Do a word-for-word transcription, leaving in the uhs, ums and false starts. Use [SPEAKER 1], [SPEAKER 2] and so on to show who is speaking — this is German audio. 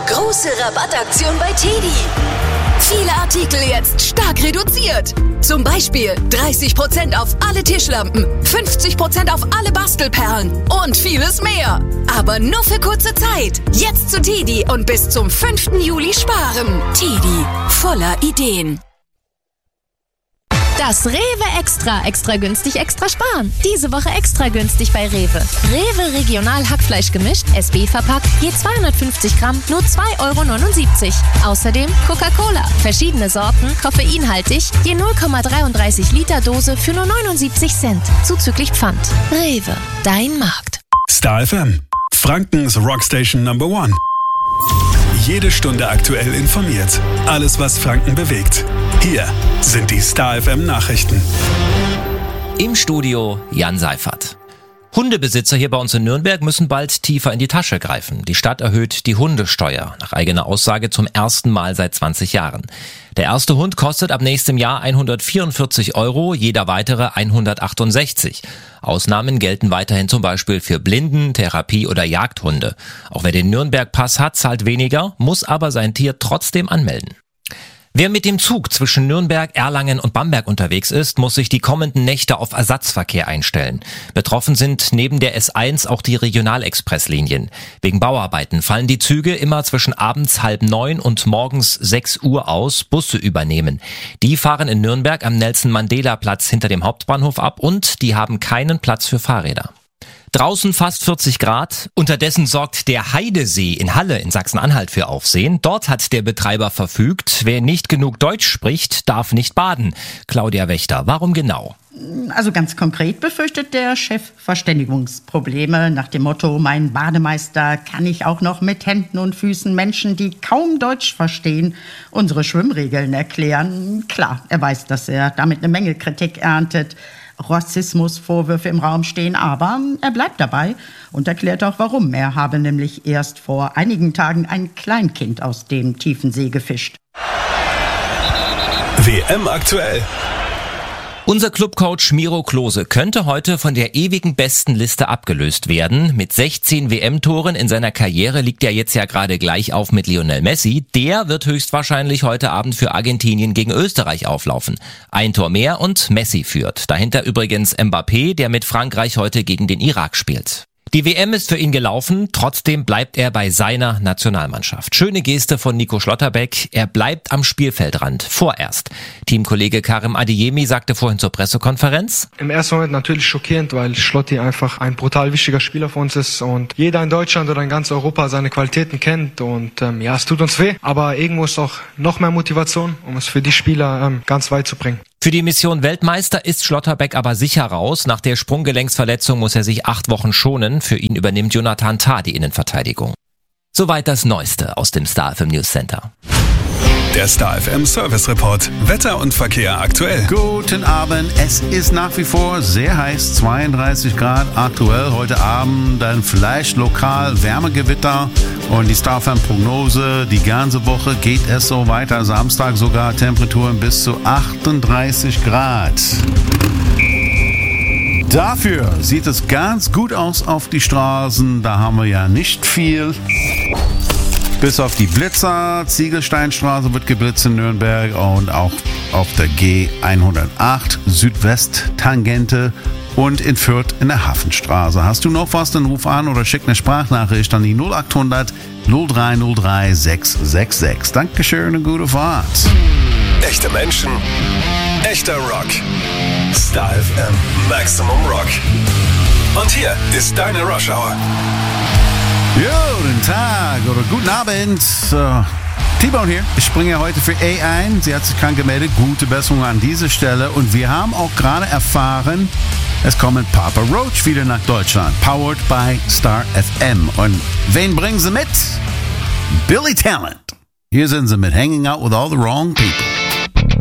[SPEAKER 1] Große Rabattaktion bei Teddy. Viele Artikel jetzt stark reduziert. Zum Beispiel dreißig Prozent auf alle Tischlampen, fünfzig Prozent auf alle Bastelperlen und vieles mehr. Aber nur für kurze Zeit. Jetzt zu Teddy und bis zum fünften Juli sparen. Teddy, voller Ideen.
[SPEAKER 2] Das Rewe Extra. Extra günstig, extra sparen. Diese Woche extra günstig bei Rewe. Rewe Regional Hackfleisch gemischt, S B verpackt, je zweihundertfünfzig Gramm, nur zwei Euro neunundsiebzig. Außerdem Coca-Cola. Verschiedene Sorten, koffeinhaltig, je null Komma dreiunddreißig Liter Dose für nur neunundsiebzig Cent. Zuzüglich Pfand. Rewe, dein Markt.
[SPEAKER 3] Star F M, Frankens Rockstation Number One. Jede Stunde aktuell informiert. Alles, was Franken bewegt. Hier sind die Star F M Nachrichten.
[SPEAKER 4] Im Studio Jan Seifert. Hundebesitzer hier bei uns in Nürnberg müssen bald tiefer in die Tasche greifen. Die Stadt erhöht die Hundesteuer, nach eigener Aussage zum ersten Mal seit zwanzig Jahren. Der erste Hund kostet ab nächstem Jahr hundertvierundvierzig Euro, jeder weitere hundertachtundsechzig. Ausnahmen gelten weiterhin zum Beispiel für Blinden-, Therapie- oder Jagdhunde. Auch wer den Nürnberg-Pass hat, zahlt weniger, muss aber sein Tier trotzdem anmelden. Wer mit dem Zug zwischen Nürnberg, Erlangen und Bamberg unterwegs ist, muss sich die kommenden Nächte auf Ersatzverkehr einstellen. Betroffen sind neben der S eins auch die Regionalexpresslinien. Wegen Bauarbeiten fallen die Züge immer zwischen abends halb neun und morgens sechs Uhr aus, Busse übernehmen. Die fahren in Nürnberg am Nelson-Mandela-Platz hinter dem Hauptbahnhof ab und die haben keinen Platz für Fahrräder. Draußen fast vierzig Grad. Unterdessen sorgt der Heidesee in Halle in Sachsen-Anhalt für Aufsehen. Dort hat der Betreiber verfügt, wer nicht genug Deutsch spricht, darf nicht baden. Claudia Wächter, warum genau?
[SPEAKER 5] Also ganz konkret befürchtet der Chef Verständigungsprobleme nach dem Motto, mein Bademeister kann ich auch noch mit Händen und Füßen Menschen, die kaum Deutsch verstehen, unsere Schwimmregeln erklären. Klar, er weiß, dass er damit eine Menge Kritik erntet. Rassismusvorwürfe im Raum stehen, aber er bleibt dabei und erklärt auch warum. Er habe nämlich erst vor einigen Tagen ein Kleinkind aus dem tiefen See gefischt.
[SPEAKER 3] W M aktuell.
[SPEAKER 4] Unser Clubcoach Miro Klose könnte heute von der ewigen Bestenliste abgelöst werden. Mit sechzehn W M-Toren in seiner Karriere liegt er jetzt ja gerade gleich auf mit Lionel Messi. Der wird höchstwahrscheinlich heute Abend für Argentinien gegen Österreich auflaufen. Ein Tor mehr und Messi führt. Dahinter übrigens Mbappé, der mit Frankreich heute gegen den Irak spielt. Die W M ist für ihn gelaufen, trotzdem bleibt er bei seiner Nationalmannschaft. Schöne Geste von Nico Schlotterbeck, er bleibt am Spielfeldrand, vorerst. Teamkollege Karim Adeyemi sagte vorhin zur Pressekonferenz:
[SPEAKER 6] Im ersten Moment natürlich schockierend, weil Schlotti einfach ein brutal wichtiger Spieler für uns ist und jeder in Deutschland oder in ganz Europa seine Qualitäten kennt und ähm, ja, es tut uns weh, aber irgendwo ist auch noch mehr Motivation, um es für die Spieler ähm, ganz weit zu bringen.
[SPEAKER 4] Für die Mission Weltmeister ist Schlotterbeck aber sicher raus. Nach der Sprunggelenksverletzung muss er sich acht Wochen schonen. Für ihn übernimmt Jonathan Tah die Innenverteidigung. Soweit das Neueste aus dem Star F M News Center.
[SPEAKER 3] Der Star F M Service Report. Wetter und Verkehr aktuell.
[SPEAKER 7] Guten Abend. Es ist nach wie vor sehr heiß. zweiunddreißig Grad aktuell. Heute Abend dann vielleicht lokal Wärmegewitter. Und die Star F M Prognose, die ganze Woche geht es so weiter. Samstag sogar Temperaturen bis zu achtunddreißig Grad. Dafür sieht es ganz gut aus auf die Straßen. Da haben wir ja nicht viel. Bis auf die Blitzer. Ziegelsteinstraße wird geblitzt in Nürnberg und auch auf der G hundertacht Südwest-Tangente und in Fürth in der Hafenstraße. Hast du noch was, dann ruf an oder schick eine Sprachnachricht an die null acht hundert null drei null drei sechs sechs sechs. Dankeschön und gute Fahrt.
[SPEAKER 3] Echte Menschen, echter Rock. Star F M Maximum Rock. Und hier ist deine Rush Hour.
[SPEAKER 7] Guten Tag oder guten Abend. Uh, T-Bone hier. Ich springe heute für A ein. Sie hat sich krank gemeldet. Gute Besserung an dieser Stelle. Und wir haben auch gerade erfahren, es kommen Papa Roach wieder nach Deutschland. Powered by Star F M. Und wen bringen sie mit? Billy Talent. Hier sind sie mit Hanging Out with All the Wrong People.